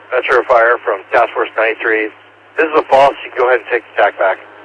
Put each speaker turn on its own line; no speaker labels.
Metro Fire from Task Force 93. This is a false. You can go ahead and take the TAC back.